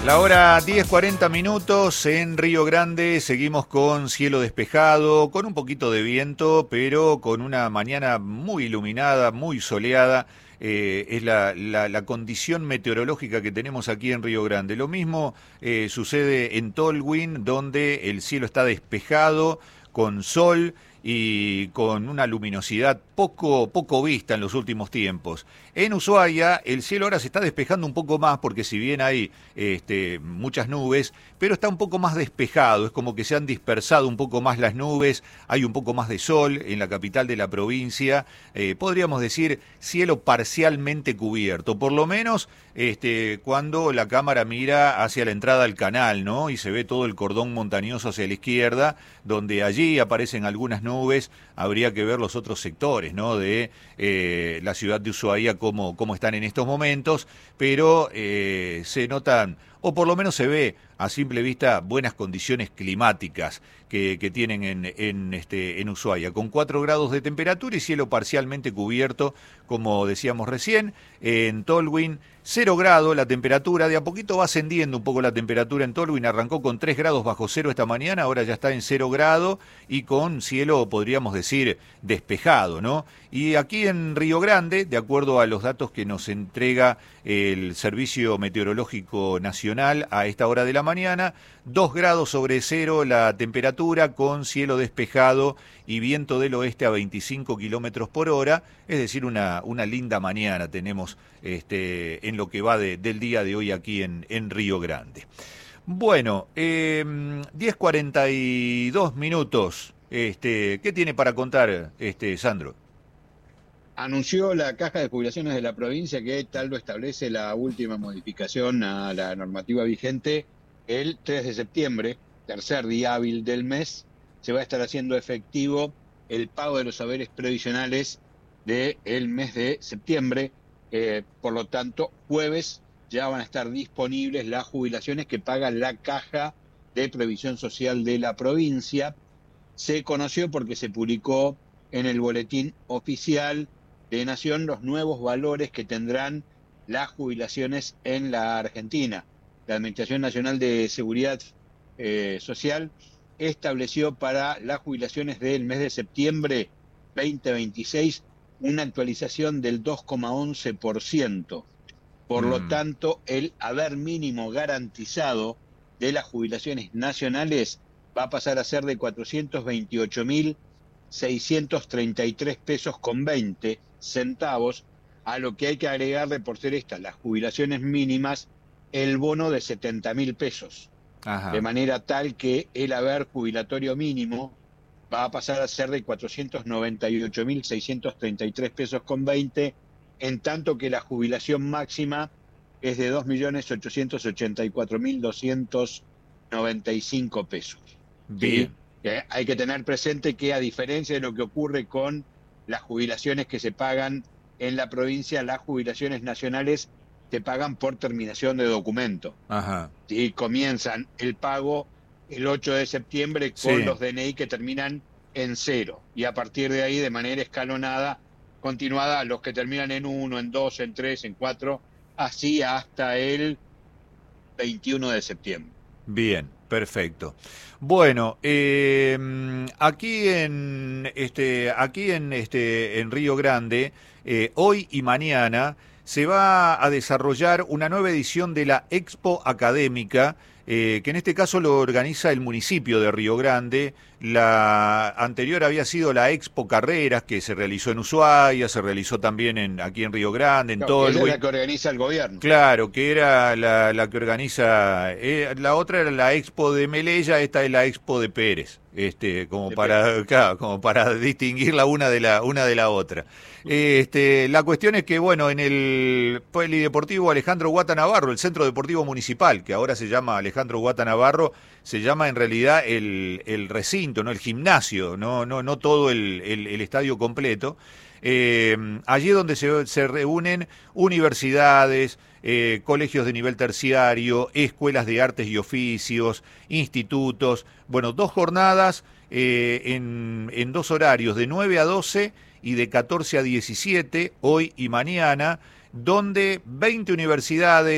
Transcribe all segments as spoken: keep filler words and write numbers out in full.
La hora diez cuarenta minutos en Río Grande, seguimos con cielo despejado, con un poquito de viento, pero con una mañana muy iluminada, muy soleada. Eh, es la, la, la condición meteorológica que tenemos aquí en Río Grande. Lo mismo eh, sucede en Tolwyn, donde el cielo está despejado, con sol y con una luminosidad poco, poco vista en los últimos tiempos. En Ushuaia el cielo ahora se está despejando un poco más porque si bien hay este, muchas nubes, pero está un poco más despejado, es como que se han dispersado un poco más las nubes, hay un poco más de sol en la capital de la provincia, eh, podríamos decir cielo parcialmente cubierto, por lo menos este, cuando la cámara mira hacia la entrada al canal, ¿no? Y se ve todo el cordón montañoso hacia la izquierda, donde allí aparecen algunas nubes, habría que ver los otros sectores, ¿no? De eh, la ciudad de Ushuaia, cómo, cómo están en estos momentos, pero eh, se notan, o por lo menos se ve a simple vista, buenas condiciones climáticas que, que tienen en, en, este, en Ushuaia, con cuatro grados de temperatura y cielo parcialmente cubierto, como decíamos recién. En Tolwyn, cero grado la temperatura, de a poquito va ascendiendo un poco la temperatura en Tolwyn, arrancó con tres grados bajo cero esta mañana, ahora ya está en cero grado y con cielo, podríamos decir, despejado, ¿no? Y aquí en Río Grande, de acuerdo a los datos que nos entrega el Servicio Meteorológico Nacional a esta hora de la mañana, dos grados sobre cero la temperatura con cielo despejado y viento del oeste a veinticinco kilómetros por hora, es decir, una, una linda mañana tenemos este, en lo que va de, del día de hoy aquí en, en Río Grande. Bueno, eh, diez cuarenta y dos minutos, este, ¿qué tiene para contar este, Sandro? Anunció la Caja de Jubilaciones de la provincia que tal lo establece la última modificación a la normativa vigente. El tres de septiembre, tercer día hábil del mes, se va a estar haciendo efectivo el pago de los haberes previsionales del mes de septiembre. Eh, por lo tanto, jueves ya van a estar disponibles las jubilaciones que paga la Caja de Previsión Social de la provincia. Se conoció porque se publicó en el boletín oficial de Nación los nuevos valores que tendrán las jubilaciones en la Argentina. La Administración Nacional de Seguridad eh, Social estableció para las jubilaciones del mes de septiembre veinte veintiséis una actualización del dos coma once por ciento. Por mm. lo tanto, el haber mínimo garantizado de las jubilaciones nacionales va a pasar a ser de cuatrocientos veintiocho mil seiscientos treinta y tres pesos con veinte centavos, a lo que hay que agregarle, por ser estas las jubilaciones mínimas, el bono de setenta mil pesos. Ajá. De manera tal que el haber jubilatorio mínimo va a pasar a ser de cuatrocientos noventa y ocho mil seiscientos treinta y tres pesos con veinte, en tanto que la jubilación máxima es de dos millones ochocientos ochenta y cuatro mil doscientos noventa y cinco pesos. Bien. ¿Sí? Que hay que tener presente que, a diferencia de lo que ocurre con las jubilaciones que se pagan en la provincia, las jubilaciones nacionales se pagan por terminación de documento. Ajá. ¿Sí? Comienzan el pago el ocho de septiembre con sí. los D N I que terminan en cero. Y a partir de ahí, de manera escalonada, continuada, los que terminan en uno, en dos, en tres, en cuatro, así hasta el veintiuno de septiembre. Bien, perfecto. Bueno, eh, aquí en este, aquí en este, en Río Grande, eh, hoy y mañana se va a desarrollar una nueva edición de la Expo Académica, eh, que en este caso lo organiza el municipio de Río Grande. La anterior había sido la Expo Carreras, que se realizó en Ushuaia, se realizó también en, aquí en Río Grande, en Tolwyn. Esa es la que organiza el gobierno. Claro, que era la, la que organiza, eh, la otra era la Expo de Melella, esta es la Expo de Pérez, este, como de para, Pérez. Claro, como para distinguirla una de la, una de la otra. Este, la cuestión es que, bueno, en el Polideportivo Alejandro Guata Navarro, el Centro Deportivo Municipal, que ahora se llama Alejandro Guata Navarro, se llama en realidad el, el recinto, no el gimnasio, no, no, no todo el, el, el estadio completo. Eh, allí donde se, se reúnen universidades, eh, colegios de nivel terciario, escuelas de artes y oficios, institutos. Bueno, dos jornadas eh, en, en dos horarios, de nueve a doce y de catorce a diecisiete, hoy y mañana, donde veinte universidades,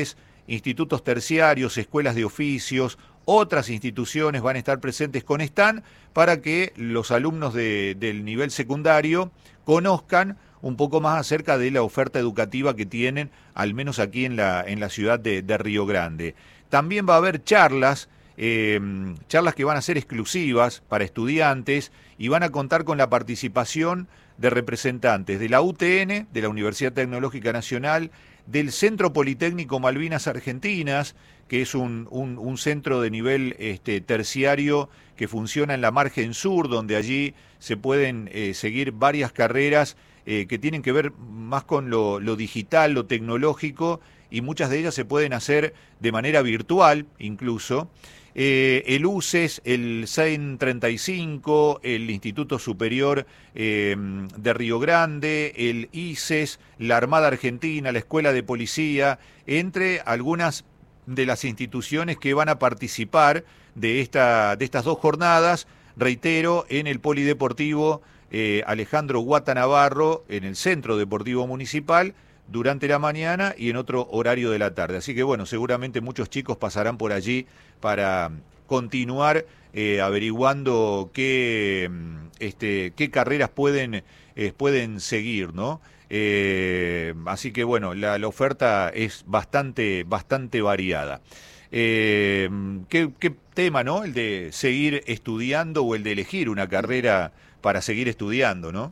institutos terciarios, escuelas de oficios, otras instituciones van a estar presentes con stand para que los alumnos de, del nivel secundario conozcan un poco más acerca de la oferta educativa que tienen, al menos aquí en la, en la ciudad de, de Río Grande. También va a haber charlas, eh, charlas que van a ser exclusivas para estudiantes y van a contar con la participación de representantes de la U T N, de la Universidad Tecnológica Nacional, del Centro Politécnico Malvinas Argentinas, que es un, un, un centro de nivel este, terciario que funciona en la margen sur, donde allí se pueden eh, seguir varias carreras eh, que tienen que ver más con lo, lo digital, lo tecnológico, y muchas de ellas se pueden hacer de manera virtual incluso. Eh, el U C E S, el C E N treinta y cinco, el Instituto Superior eh, de Río Grande, el I C E S, la Armada Argentina, la Escuela de Policía, entre algunas de las instituciones que van a participar de, esta, de estas dos jornadas, reitero, en el Polideportivo eh, Alejandro Guata Navarro, en el Centro Deportivo Municipal, durante la mañana y en otro horario de la tarde. Así que bueno, seguramente muchos chicos pasarán por allí para continuar eh, averiguando qué, este, qué carreras pueden, eh, pueden seguir, ¿no? Eh, así que bueno, la, la oferta es bastante, bastante variada. Eh, ¿qué, qué tema, ¿no? El de seguir estudiando o el de elegir una carrera para seguir estudiando, ¿no?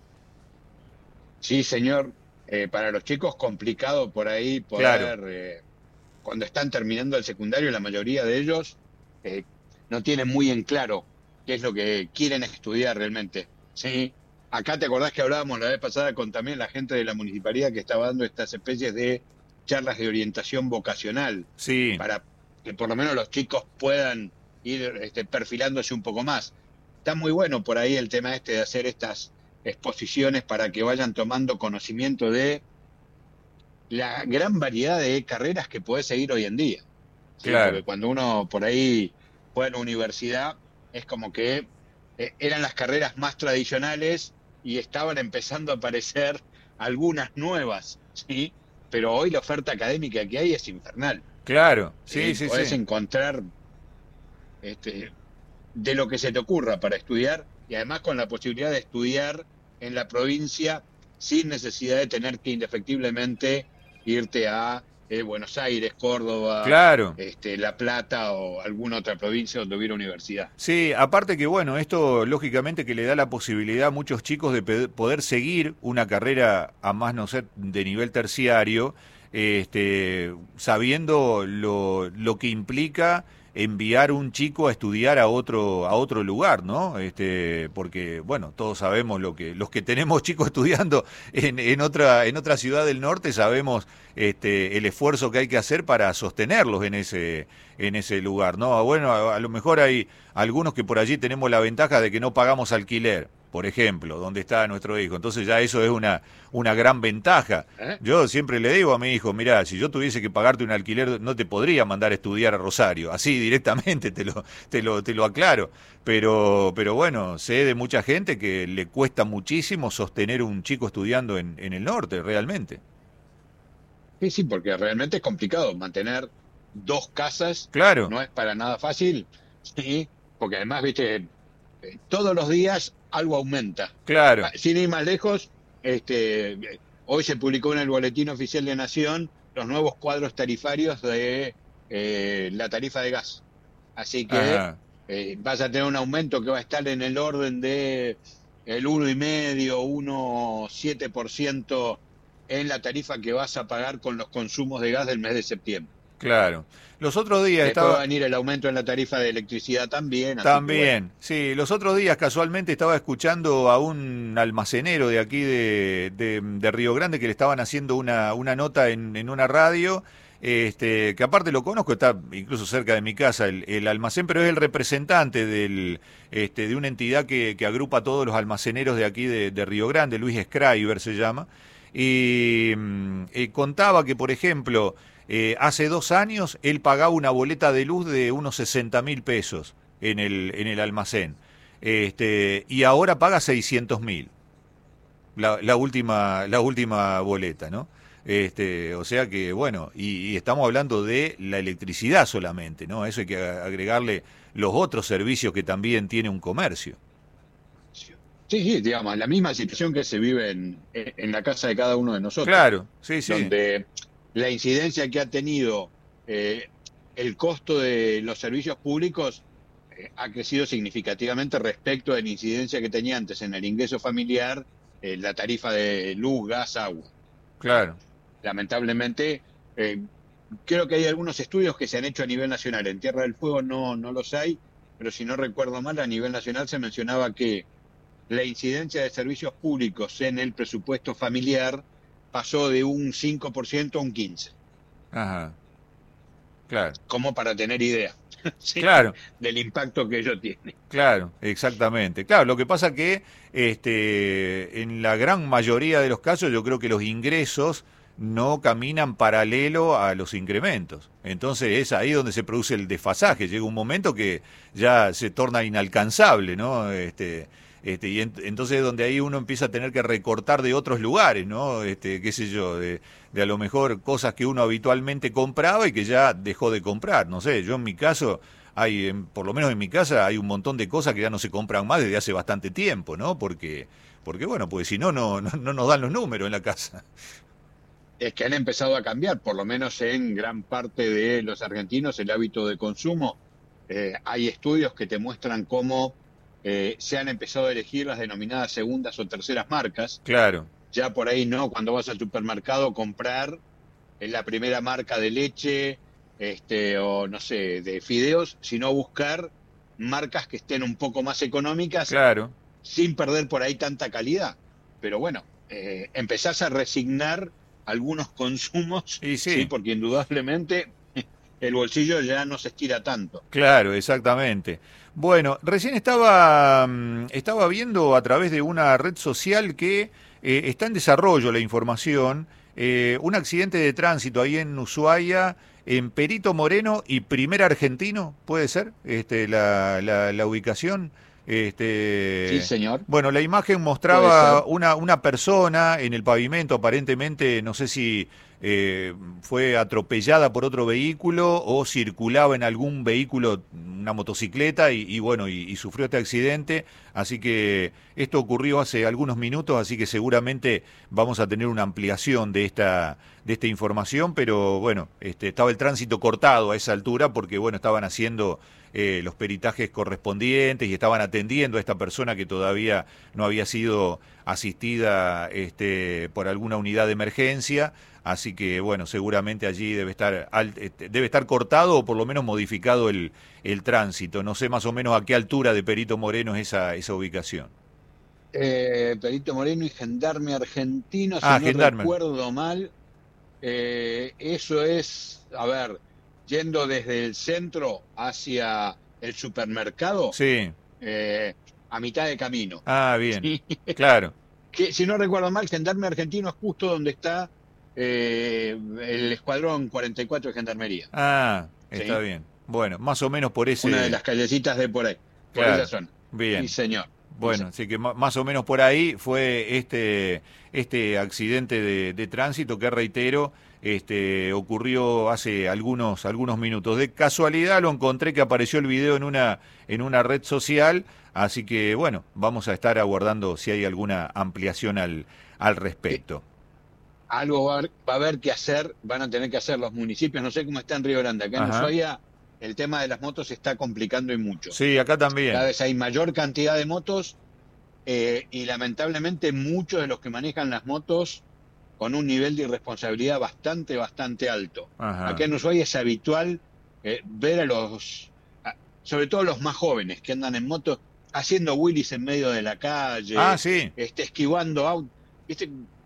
Sí, señor. Eh, para los chicos complicado por ahí poder, claro. eh, cuando están terminando el secundario, la mayoría de ellos eh, no tienen muy en claro qué es lo que quieren estudiar realmente. ¿Sí? Acá te acordás que hablábamos la vez pasada con también la gente de la municipalidad que estaba dando estas especies de charlas de orientación vocacional, sí, para que por lo menos los chicos puedan ir este, perfilándose un poco más. Está muy bueno por ahí el tema este de hacer estas exposiciones para que vayan tomando conocimiento de la gran variedad de carreras que podés seguir hoy en día. ¿Sí? Claro. Porque cuando uno por ahí fue a la universidad, es como que eh, eran las carreras más tradicionales y estaban empezando a aparecer algunas nuevas, ¿sí? Pero hoy la oferta académica que hay es infernal. Claro, sí, ¿Sí? sí, Podés sí. encontrar este, de lo que se te ocurra para estudiar, y además con la posibilidad de estudiar en la provincia sin necesidad de tener que indefectiblemente irte a eh, Buenos Aires, Córdoba, Claro. este, La Plata o alguna otra provincia donde hubiera universidad. Sí, aparte que bueno, esto lógicamente que le da la posibilidad a muchos chicos de poder seguir una carrera a más no ser de nivel terciario, este, sabiendo lo, lo que implica enviar un chico a estudiar a otro a otro lugar, ¿no? Este, porque bueno, todos sabemos lo que los que tenemos chicos estudiando en, en otra en otra ciudad del norte sabemos este el esfuerzo que hay que hacer para sostenerlos en ese en ese lugar, ¿no? Bueno, a, a lo mejor hay algunos que por allí tenemos la ventaja de que no pagamos alquiler, por ejemplo, donde está nuestro hijo. Entonces ya eso es una, una gran ventaja. ¿Eh? Yo siempre le digo a mi hijo, mirá, si yo tuviese que pagarte un alquiler, no te podría mandar a estudiar a Rosario. Así directamente te lo, te lo, te lo aclaro. Pero, pero bueno, sé de mucha gente que le cuesta muchísimo sostener un chico estudiando en, en el norte, realmente. Sí, sí, porque realmente es complicado mantener dos casas. Claro. No es para nada fácil, sí, porque además, viste, todos los días algo aumenta. Claro. Sin ir más lejos, este, hoy se publicó en el Boletín Oficial de Nación los nuevos cuadros tarifarios de eh, la tarifa de gas. Así que eh, vas a tener un aumento que va a estar en el orden de el uno y medio, uno coma siete por ciento en la tarifa que vas a pagar con los consumos de gas del mes de septiembre. Claro. Los otros días Después estaba... va a venir el aumento en la tarifa de electricidad también. Así También, que bueno. Sí. Los otros días casualmente estaba escuchando a un almacenero de aquí de, de, de Río Grande que le estaban haciendo una, una nota en, en una radio, este, que aparte lo conozco, está incluso cerca de mi casa el, el almacén, pero es el representante del, este, de una entidad que, que agrupa a todos los almaceneros de aquí de, de Río Grande, Luis Schreiber se llama, y eh, contaba que, por ejemplo... Eh, hace dos años él pagaba una boleta de luz de unos sesenta mil pesos en el, en el almacén. Este, y ahora paga seiscientos mil. La, la, última, la última boleta, ¿no? Este, o sea que, bueno, y, y estamos hablando de la electricidad solamente, ¿no? A eso hay que agregarle los otros servicios que también tiene un comercio. Sí, sí, digamos, la misma situación que se vive en, en la casa de cada uno de nosotros, Claro, sí, sí, donde la incidencia que ha tenido eh, el costo de los servicios públicos eh, ha crecido significativamente respecto de la incidencia que tenía antes en el ingreso familiar, eh, la tarifa de luz, gas, agua. Eh, claro. lamentablemente, eh, creo que hay algunos estudios que se han hecho a nivel nacional. En Tierra del Fuego no, no los hay, pero si no recuerdo mal, a nivel nacional se mencionaba que la incidencia de servicios públicos en el presupuesto familiar pasó de un cinco por ciento a un quince por ciento. Ajá, claro. Como para tener idea, ¿sí?, Claro. del impacto que ello tiene. Claro, exactamente. Claro, lo que pasa que este, en la gran mayoría de los casos yo creo que los ingresos no caminan paralelo a los incrementos. Entonces es ahí donde se produce el desfasaje. Llega un momento que ya se torna inalcanzable, ¿no? Este, este, y en, entonces es donde ahí uno empieza a tener que recortar de otros lugares, ¿no? Este, qué sé yo, de, de a lo mejor cosas que uno habitualmente compraba y que ya dejó de comprar. No sé, yo en mi caso hay, en, por lo menos en mi casa, hay un montón de cosas que ya no se compran más desde hace bastante tiempo, ¿no? Porque, porque bueno, pues si no, no, no, no nos dan los números en la casa. Es que han empezado a cambiar, por lo menos en gran parte de los argentinos, el hábito de consumo. Eh, hay estudios que te muestran cómo eh, se han empezado a elegir las denominadas segundas o terceras marcas. Claro. Ya por ahí no, cuando vas al supermercado, comprar en la primera marca de leche, este, o no sé, de fideos, sino buscar marcas que estén un poco más económicas, Claro. sin perder por ahí tanta calidad. Pero bueno, eh, empezás a resignar algunos consumos, Y sí, sí. porque indudablemente el bolsillo ya no se estira tanto. Claro, exactamente. Bueno, recién estaba, mm, estaba viendo a través de una red social que eh, está en desarrollo la información, eh, un accidente de tránsito ahí en Ushuaia, en Perito Moreno y Primer Argentino, ¿puede ser? Este, la, la, la ubicación. Sí, Este, señor, bueno, la imagen puede mostraba ser. una, una persona en el pavimento, aparentemente, no sé si eh, fue atropellada por otro vehículo o circulaba en algún vehículo, una motocicleta, y, y bueno, y, y sufrió este accidente. Así que esto ocurrió hace algunos minutos, así que seguramente vamos a tener una ampliación de esta, de esta información, pero bueno, este, estaba el tránsito cortado a esa altura porque bueno, estaban haciendo eh, los peritajes correspondientes y estaban atendiendo a esta persona que todavía no había sido asistida este, por alguna unidad de emergencia. Así que bueno, seguramente allí debe estar al, este, debe estar cortado o por lo menos modificado el, el tránsito. No sé más o menos a qué altura de Perito Moreno es esa, esa ubicación. Eh, Perito Moreno y Gendarme Argentino, si Ah, no gendarme. recuerdo mal, eh, eso es, a ver, yendo desde el centro hacia el supermercado, Sí. eh, a mitad de camino. Ah, bien. ¿Sí? Claro. Que, si no recuerdo mal, Gendarme Argentino es justo donde está eh, el Escuadrón cuarenta y cuatro de Gendarmería. Ah, está ¿Sí? bien. Bueno, más o menos por Una de ese... las callecitas de por ahí, por esa Claro. zona. Sí, Bien. señor. Sí, Bueno, señor. así que ma- más o menos por ahí fue este, este accidente de, de tránsito que, reitero, este, ocurrió hace algunos, algunos minutos. De casualidad lo encontré que apareció el video en una, en una red social, así que bueno, vamos a estar aguardando si hay alguna ampliación al, al Eh, respecto. algo va a, haber, va a haber que hacer, van a tener que hacer los municipios. No sé cómo está en Río Grande. Acá en Ajá. Ushuaia el tema de las motos se está complicando y mucho. Sí, acá Cada también. vez hay mayor cantidad de motos, eh, y lamentablemente muchos de los que manejan las motos con un nivel de irresponsabilidad bastante, bastante alto. Acá Ajá. en Ushuaia es habitual eh, ver a los, a- sobre todo los más jóvenes que andan en moto, haciendo wheelies en medio de la Ah, calle, sí, este, esquivando autos. ¿Viste?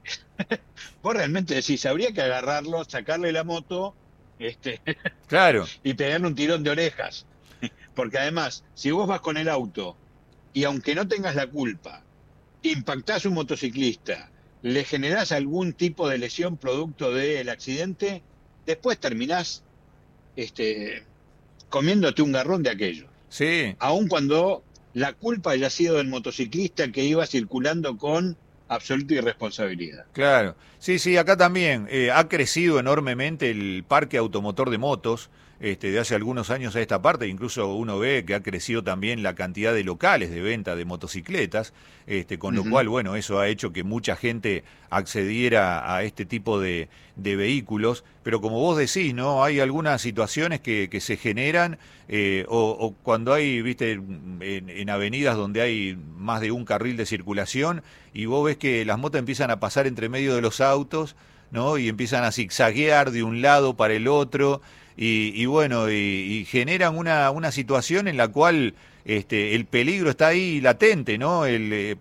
Vos realmente decís, habría que agarrarlo, sacarle la moto, este, claro, y pegarle un tirón de orejas. Porque además, si vos vas con el auto y aunque no tengas la culpa, impactás a un motociclista, le generás algún tipo de lesión producto del accidente, después terminás este, comiéndote un garrón de aquello. sí, Aun cuando la culpa haya sido del motociclista que iba circulando con absoluta irresponsabilidad. Claro, sí, sí, acá también eh, ha crecido enormemente el parque automotor de motos, este, de hace algunos años a esta parte, incluso uno ve que ha crecido también la cantidad de locales de venta de motocicletas, este, con lo Ujú. cual, bueno, eso ha hecho que mucha gente accediera a este tipo de, de vehículos, pero como vos decís, ¿no? Hay algunas situaciones que, que se generan, eh, o, o cuando hay, viste, en, en avenidas donde hay más de un carril de circulación, y vos ves que las motos empiezan a pasar entre medio de los autos, ¿no? Y empiezan a zigzaguear de un lado para el otro, y, y bueno, y, y generan una, una situación en la cual este, el peligro está ahí latente, ¿no? El, eh,